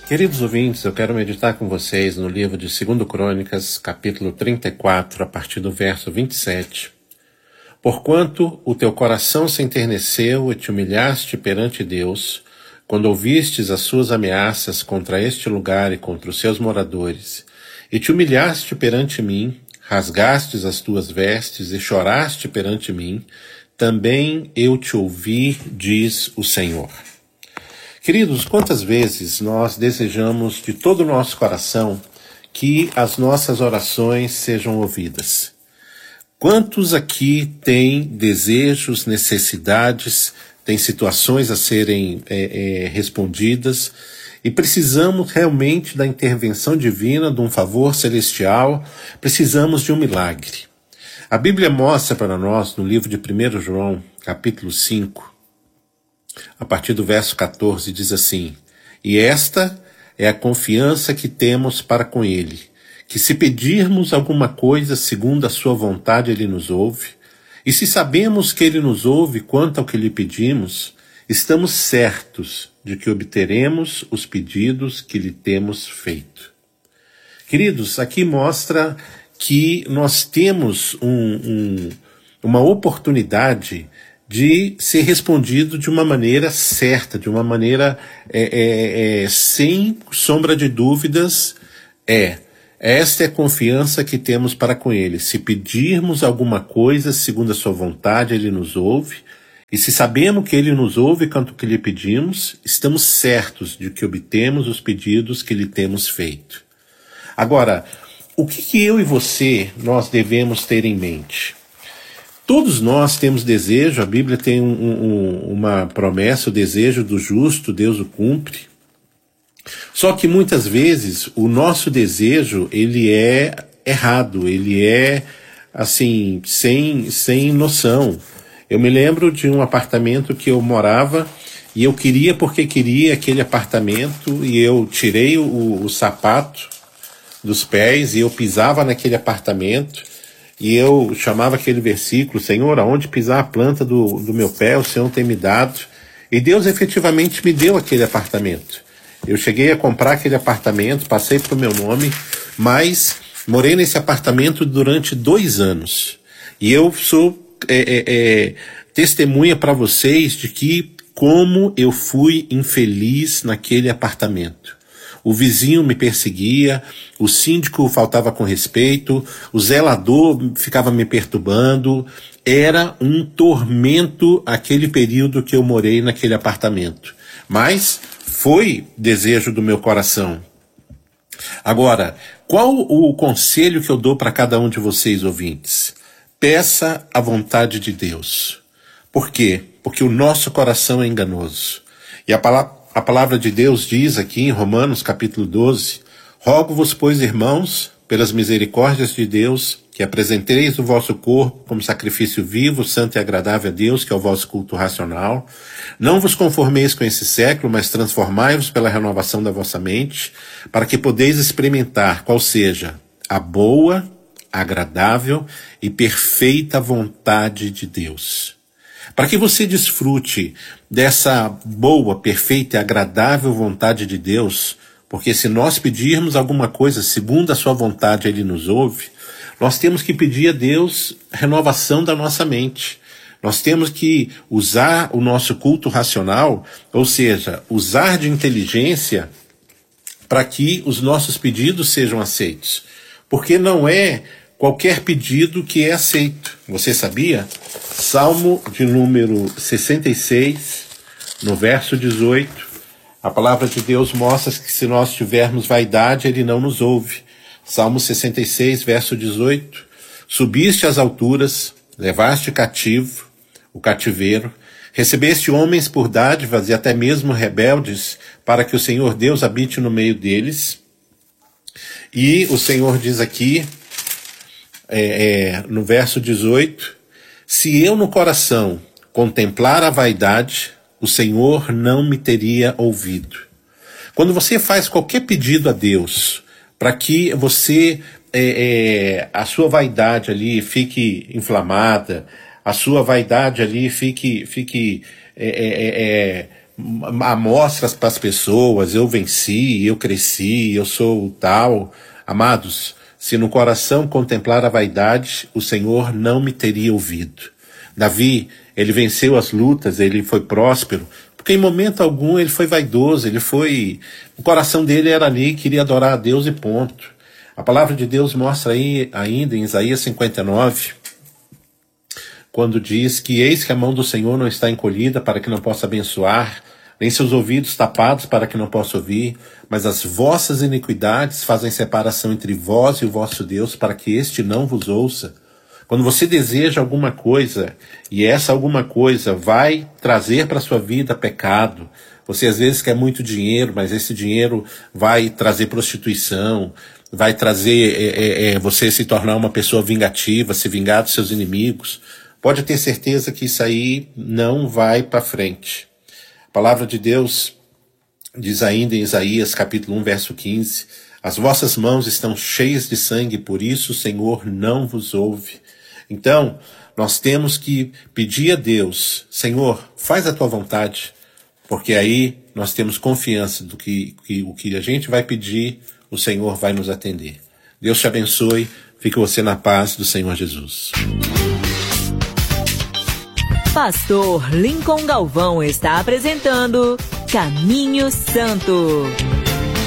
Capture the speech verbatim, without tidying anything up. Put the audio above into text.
Queridos ouvintes, eu quero meditar com vocês no livro de Segunda Crônicas, capítulo trinta e quatro, a partir do verso vinte e sete. Porquanto o teu coração se enterneceu e te humilhaste perante Deus, quando ouvistes as suas ameaças contra este lugar e contra os seus moradores, e te humilhaste perante mim, rasgastes as tuas vestes e choraste perante mim, também eu te ouvi, diz o Senhor. Queridos, quantas vezes nós desejamos de todo o nosso coração que as nossas orações sejam ouvidas? Quantos aqui têm desejos, necessidades, têm situações a serem é, é, respondidas e precisamos realmente da intervenção divina, de um favor celestial, precisamos de um milagre. A Bíblia mostra para nós, no livro de primeiro João, capítulo cinco, a partir do verso quatorze, diz assim: E esta é a confiança que temos para com Ele, que se pedirmos alguma coisa segundo a sua vontade, Ele nos ouve, e se sabemos que Ele nos ouve quanto ao que lhe pedimos, estamos certos de que obteremos os pedidos que lhe temos feito. Queridos, aqui mostra que nós temos um, um, uma oportunidade de ser respondido de uma maneira certa, de uma maneira é, é, é, sem sombra de dúvidas. É, esta é a confiança que temos para com Ele. Se pedirmos alguma coisa segundo a sua vontade, Ele nos ouve. E se sabemos que Ele nos ouve quanto que lhe pedimos, estamos certos de que obtemos os pedidos que lhe temos feito. Agora, o que, que eu e você, nós devemos ter em mente? Todos nós temos desejo, a Bíblia tem um, um, uma promessa, o desejo do justo, Deus o cumpre. Só que muitas vezes o nosso desejo, ele é errado, ele é, assim, sem, sem noção. Eu me lembro de um apartamento que eu morava e eu queria porque queria aquele apartamento e eu tirei o, o sapato dos pés e eu pisava naquele apartamento. E eu chamava aquele versículo: Senhor, aonde pisar a planta do, do meu pé, o Senhor tem me dado. E Deus efetivamente me deu aquele apartamento. Eu cheguei a comprar aquele apartamento, passei para o meu nome, mas morei nesse apartamento durante dois anos. E eu sou é, é, é, testemunha para vocês de que como eu fui infeliz naquele apartamento. O vizinho me perseguia, o síndico faltava com respeito, o zelador ficava me perturbando. Era um tormento aquele período que eu morei naquele apartamento. Mas foi desejo do meu coração. Agora, qual o conselho que eu dou para cada um de vocês, ouvintes? Peça a vontade de Deus. Por quê? Porque o nosso coração é enganoso. E a palavra A palavra de Deus diz aqui em Romanos capítulo doze: Rogo-vos, pois, irmãos, pelas misericórdias de Deus, que apresenteis o vosso corpo como sacrifício vivo, santo e agradável a Deus, que é o vosso culto racional. Não vos conformeis com esse século, mas transformai-vos pela renovação da vossa mente, para que podeis experimentar qual seja a boa, agradável e perfeita vontade de Deus. Para que você desfrute dessa boa, perfeita e agradável vontade de Deus, porque se nós pedirmos alguma coisa segundo a sua vontade, Ele nos ouve, nós temos que pedir a Deus renovação da nossa mente. Nós temos que usar o nosso culto racional, ou seja, usar de inteligência para que os nossos pedidos sejam aceitos. Porque não é qualquer pedido que é aceito. Você sabia? Salmo de número sessenta e seis, no verso dezoito, a palavra de Deus mostra que se nós tivermos vaidade, Ele não nos ouve. Salmo sessenta e seis, verso dezoito, subiste às alturas, levaste cativo o cativeiro, recebeste homens por dádivas e até mesmo rebeldes, para que o Senhor Deus habite no meio deles. E o Senhor diz aqui, é, é, no verso dezoito, se eu no coração contemplar a vaidade, o Senhor não me teria ouvido. Quando você faz qualquer pedido a Deus, para que você, é, é, a sua vaidade ali fique inflamada, a sua vaidade ali fique, fique é, é, é, amostras para as pessoas, eu venci, eu cresci, eu sou tal. Amados, se no coração contemplar a vaidade, o Senhor não me teria ouvido. Davi, ele venceu as lutas, ele foi próspero, porque em momento algum ele foi vaidoso, ele foi... O coração dele era ali, queria adorar a Deus e ponto. A palavra de Deus mostra aí, ainda em Isaías cinquenta e nove, quando diz que eis que a mão do Senhor não está encolhida para que não possa abençoar, nem seus ouvidos tapados para que não possa ouvir, mas as vossas iniquidades fazem separação entre vós e o vosso Deus, para que este não vos ouça. Quando você deseja alguma coisa, e essa alguma coisa vai trazer para a sua vida pecado, você às vezes quer muito dinheiro, mas esse dinheiro vai trazer prostituição, vai trazer é, é, é, você se tornar uma pessoa vingativa, se vingar dos seus inimigos, pode ter certeza que isso aí não vai para frente. A palavra de Deus diz ainda em Isaías capítulo um, verso quinze, as vossas mãos estão cheias de sangue, por isso o Senhor não vos ouve. Então, nós temos que pedir a Deus, Senhor, faz a tua vontade, porque aí nós temos confiança do que, que o que a gente vai pedir, o Senhor vai nos atender. Deus te abençoe, fique você na paz do Senhor Jesus. Pastor Lincoln Galvão está apresentando Caminho Santo.